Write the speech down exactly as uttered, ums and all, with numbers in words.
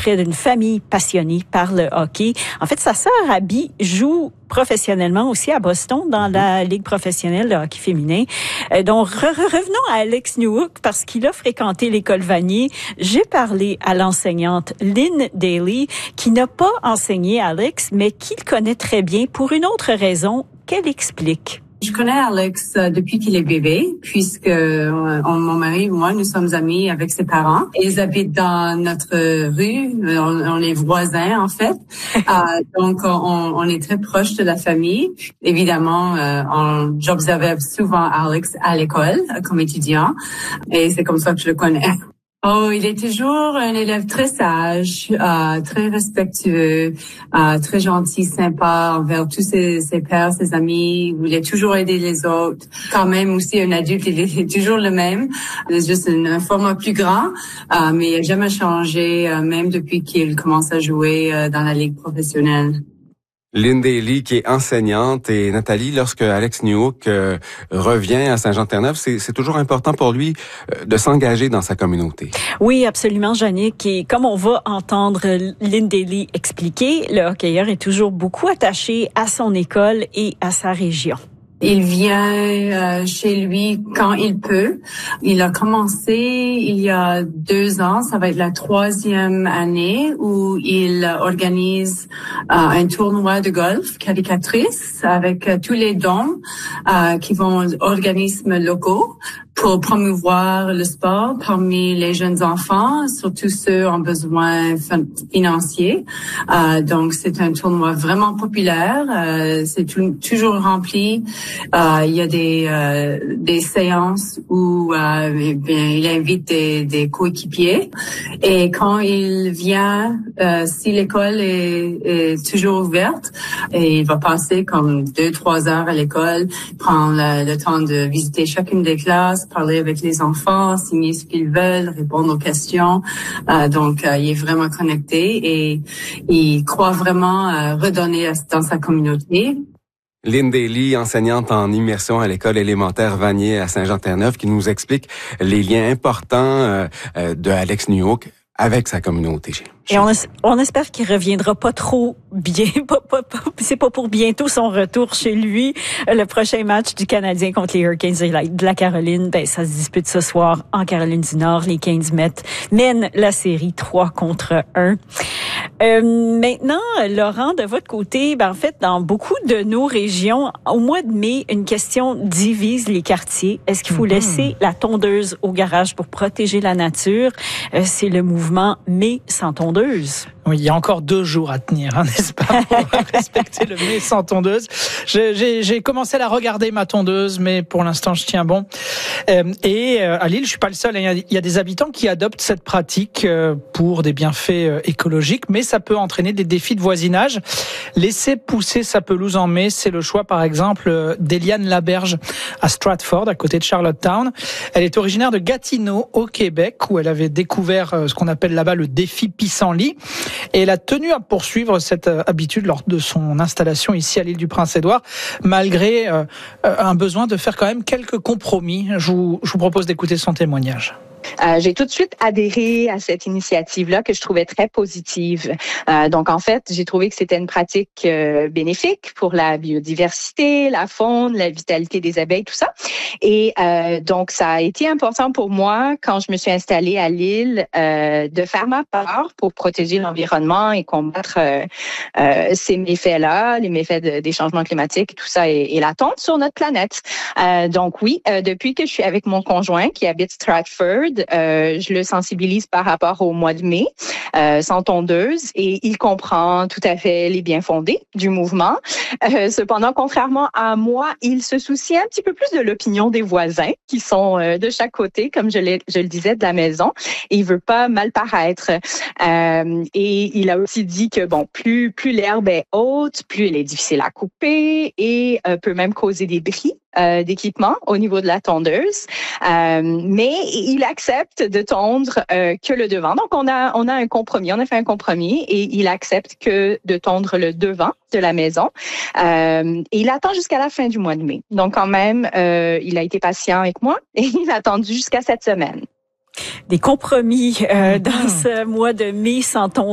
auprès d'une famille passionnée par le hockey. En fait, sa sœur Abby joue professionnellement aussi à Boston dans la Ligue professionnelle de hockey féminin. Euh, donc, re- revenons à Alex Newhook parce qu'il a fréquenté l'école Vanier. J'ai parlé à l'enseignante Lynn Daly qui n'a pas enseigné Alex, mais qui le connaît très bien pour une autre raison qu'elle explique. Je connais Alex euh, depuis qu'il est bébé, puisque euh, on, mon mari et moi, nous sommes amis avec ses parents. Ils habitent dans notre rue, on, on est voisins en fait. euh, donc, on, on est très proches de la famille. Évidemment, euh, on, j'observais souvent Alex à l'école comme étudiant, et c'est comme ça que je le connais. Oh, il est toujours un élève très sage, euh, très respectueux, euh, très gentil, sympa envers tous ses, ses pairs, ses amis. Il voulait toujours aider les autres. Quand même aussi un adulte, il est toujours le même. C'est juste un, un format plus grand, euh, mais il n'a jamais changé, euh, même depuis qu'il commence à jouer euh, dans la ligue professionnelle. Lynn Daly, qui est enseignante, et Nathalie, lorsque Alex Newhook euh, revient à Saint-Jean-Terre-Neuve, c'est, c'est toujours important pour lui euh, de s'engager dans sa communauté. Oui, absolument, Jannick. Et comme on va entendre Lynn Daly expliquer, le hockeyeur est toujours beaucoup attaché à son école et à sa région. Il vient euh, chez lui quand il peut. Il a commencé il y a deux ans, ça va être la troisième année où il organise euh, un tournoi de golf caricatrice avec euh, tous les dons euh, qui vont aux organismes locaux pour promouvoir le sport parmi les jeunes enfants, surtout ceux en besoin financier. Euh, donc, c'est un tournoi vraiment populaire. Euh, c'est tout, toujours rempli. Euh, il y a des euh, des séances où euh, eh bien, il invite des, des coéquipiers. Et quand il vient, euh, si l'école est, est toujours ouverte, et il va passer comme deux, trois heures à l'école, prendre le, le temps de visiter chacune des classes, parler avec les enfants, signer ce qu'ils veulent, répondre aux questions. Euh, donc, euh, il est vraiment connecté et il croit vraiment euh, redonner dans sa communauté. Lynn Daly, enseignante en immersion à l'école élémentaire Vanier à Saint-Jean-Terre-Neuve, qui nous explique les liens importants euh, de Alex Newhook avec sa communauté. Et on, on espère qu'il reviendra pas trop bien. Pas, pas, pas, c'est pas pour bientôt son retour chez lui. Le prochain match du Canadien contre les Hurricanes de la Caroline, ben ça se dispute ce soir en Caroline du Nord. Les Canes mettent, mènent la série trois contre un. Euh, maintenant, Laurent, de votre côté, ben en fait, dans beaucoup de nos régions, au mois de mai, une question divise les quartiers. Est-ce qu'il faut mm-hmm. laisser la tondeuse au garage pour protéger la nature? Euh, c'est le mouvement Mai sans tondeuse. Oui, il y a encore deux jours à tenir, hein, n'est-ce pas, pour respecter le mai sans tondeuse. J'ai, j'ai, j'ai commencé à la regarder, ma tondeuse, mais pour l'instant, je tiens bon. Euh, et euh, à Lille, je suis pas le seul. Hein, il y a des habitants qui adoptent cette pratique euh, pour des bienfaits euh, écologiques, mais ça peut entraîner des défis de voisinage. Laisser pousser sa pelouse en mai, c'est le choix, par exemple, d'Eliane Laberge à Stratford, à côté de Charlottetown. Elle est originaire de Gatineau, au Québec, où elle avait découvert euh, ce qu'on appelle là-bas le défi pissenlit. Et elle a tenu à poursuivre cette habitude lors de son installation ici à l'île du Prince-Édouard, malgré euh, un besoin de faire quand même quelques compromis. Je vous, je vous propose d'écouter son témoignage. Euh, j'ai tout de suite adhéré à cette initiative-là que je trouvais très positive. Euh, donc, en fait, j'ai trouvé que c'était une pratique euh, bénéfique pour la biodiversité, la faune, la vitalité des abeilles, tout ça. Et euh, donc, ça a été important pour moi, quand je me suis installée à Lille, euh, de faire ma part pour protéger l'environnement et combattre euh, euh, ces méfaits-là, les méfaits de, des changements climatiques, tout ça, et, et l'attente sur notre planète. Euh, donc, oui, euh, depuis que je suis avec mon conjoint qui habite Stratford, Euh, je le sensibilise par rapport au mois de mai, euh, sans tondeuse, et il comprend tout à fait les biens fondés du mouvement. Euh, cependant, contrairement à moi, il se soucie un petit peu plus de l'opinion des voisins qui sont euh, de chaque côté, comme je, l'ai, je le disais, de la maison, et il veut pas mal paraître. Euh, et il a aussi dit que bon, plus plus l'herbe est haute, plus elle est difficile à couper et euh, peut même causer des bris euh, d'équipement au niveau de la tondeuse. Euh, mais il accepte de tondre euh, que le devant. Donc, on a, on a un compromis. On a fait un compromis et il accepte que de tondre le devant de la maison. Euh, et il attend jusqu'à la fin du mois de mai. Donc, quand même, euh, il a été patient avec moi et il a attendu jusqu'à cette semaine. Des compromis euh, dans ce mois de mai sans tondeuse.